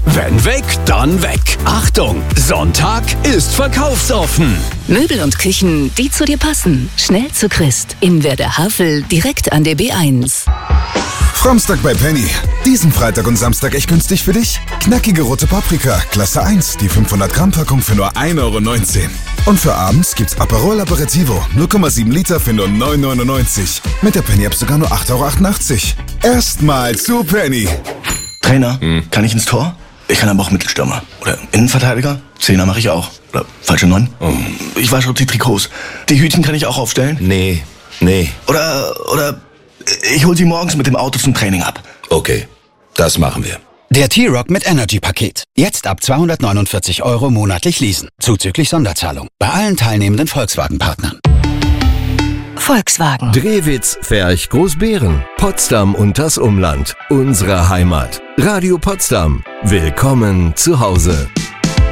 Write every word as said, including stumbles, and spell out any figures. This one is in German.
Wenn weg, dann weg. Achtung, Sonntag ist verkaufsoffen. Möbel und Küchen, die zu dir passen. Schnell zu Christ. In Werder Havel, direkt an der B eins. Framstag bei Penny. Diesen Freitag und Samstag echt günstig für dich? Knackige rote Paprika, Klasse eins, die fünfhundert Gramm Packung für nur ein Euro neunzehn. Und für abends gibt's Aperol Aperitivo, null Komma sieben Liter für nur neun neunundneunzig. Mit der Penny-App sogar nur acht Euro achtundachtzig. Erstmal zu Penny. Trainer, hm. kann ich ins Tor? Ich kann aber auch Mittelstürmer. Oder Innenverteidiger? Zehner mache ich auch. Oder falsche Neun? Oh. Ich wasche auch die Trikots. Die Hütchen kann ich auch aufstellen? Nee, nee. Oder, oder ich hol sie morgens mit dem Auto zum Training ab. Okay, das machen wir. Der T-Rock mit Energy-Paket. Jetzt ab zweihundertneunundvierzig Euro monatlich leasen. Zuzüglich Sonderzahlung. Bei allen teilnehmenden Volkswagen-Partnern. Volkswagen. Drehwitz, Ferch, Großbeeren, Potsdam und das Umland. Unsere Heimat. Radio Potsdam. Willkommen zu Hause.